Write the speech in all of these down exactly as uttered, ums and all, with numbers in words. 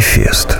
Фест.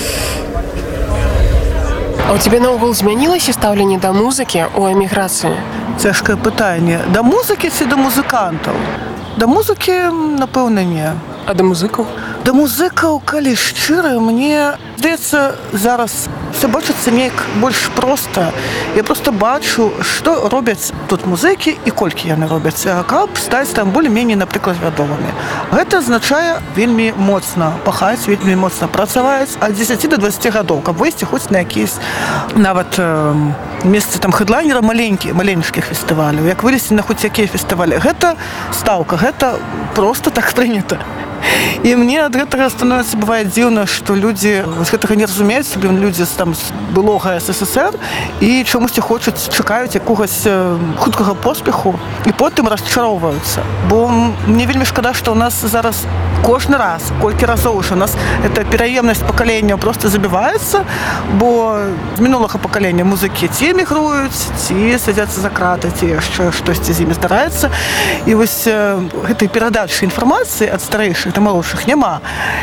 А у тебе наогул змянілася стаўленне да музыкі ў эміграцыі? Цяжкае пытанне. Да музыкі ці да музыкантаў? Да музыкі, напэўна, не. А да музыкаў? Да музыкаў, калі шчыра, мне здаецца, зараз все бачыцца неяк больш проста. Я просто бачу, што робяць тут музыкі і колькі яны робяць, каб стаць там болей-меней, напрыклад, вядомымі. Гэта азначае вельмі моцна пахаць, вельмі моцна працаваць ад дзесяці да дваццаці гадоў, каб выйсці хоць на якісь нават э, месцы там хэдлайнера маленькі, маленечкіх фестываляў, як вылезці на хоць якія фестывалі. Гэта стаўка, гэта просто так прынята. І мне ад гэтага становіцца бывае дзіўна, што людзі вось гэтага не разумеюць, асабліва людзі там з былога СССР і чамусьці хочуць, чакаюць якогось хуткага поспеху і потым расчароўваюцца. Бо мне вельмі шкада, што ў нас зараз кожны раз, колькі разоў уже у нас эта пераемнасць пакаленняў просто забіваецца, бо з мінулага пакалення музыкі ці эмігруюць, ці садзяцца за краты, ці яшчэ штосьці з імі здараецца. І вось гэтай перадачы інфармацыі ад старэйшых да малодшых няма.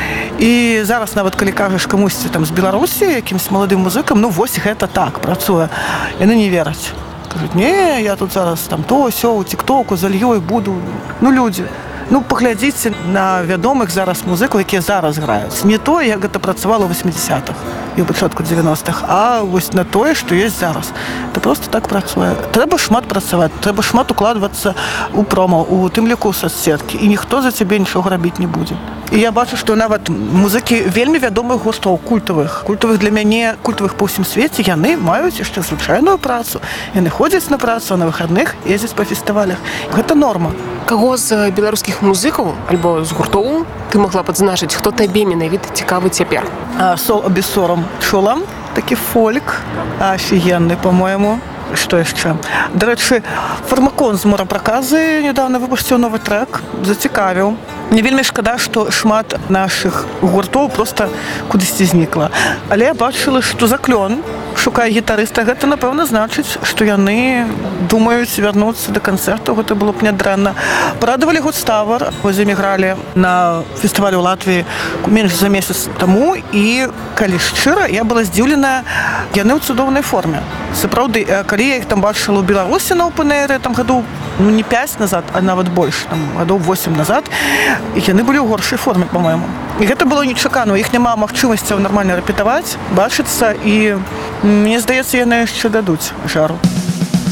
І зараз нават калі кажаш камусьці там з Беларусі, якімсь маладым музыкам, ну вось гэта так працуе. Яны не вераць. Кажуць: "Не, я тут зараз там то, сё, у тик-току залью і буду". Ну людзі, ну паглядзіце на вядомых зараз музыкаў, якія зараз граюць. Не то, як гэта працавала ў васьмідзесятых і ў пачатку дзевяностых, а вось на тое, што ёсць зараз. Це просто так працуе. Трэба шмат працаваць, трэба шмат укладвацца ў промо, у тым ліку ў соцсеткі, і ніхто за цябе нічога рабіць не будзе. І я бачу, што нават музыкі вельмі вядомых гуртоў, культавых, культавых для мяне, культавых па ўсім свеце, яны маюць яшчэ звычайную працу. Яны ходзяць на працу, на выхадных ездзяць па фестывалях. Гэта норма. Каго з беларускіх музыкаў альбо з гуртоў ты магла падзначыць, хто табе менавіта цікавы цяпер? Сол Абісором чула, такі фольк, офігенны, по-моему. Што яшчэ? Дарэчы, Фармакон з Морапраказы недавно выпусціў новы трек, зацікавіў. Мне вельмі шкада, што шмат нашых гуртоў просто кудысьці знікла. Але я бачыла, што Заклён шукае гітарыста. Гэта, напэўна, значыць, што яны думаюць вярнуцца да канцэрту. Гэта было б нядрэнна. Парадавалі Гудставар. Вось эмігралі на фестывалі ў Латвіі менш за месяц таму. І, калі шчыра, я была здзіўлена, яны ў цудоўнай форме. Сапраўды, калі я іх там бачыла ў Беларусі на Open-Air, там гадоў, ну, не пяць назад, а нават больш, там, гадоў восем назад, і яны былі ў горшай форме, па-мойму. І гэта было нечакана, у іх няма магчымасцяў нармальна рэпетаваць, бачыцца, і мне здаецца, яны яшчэ дадуць жару.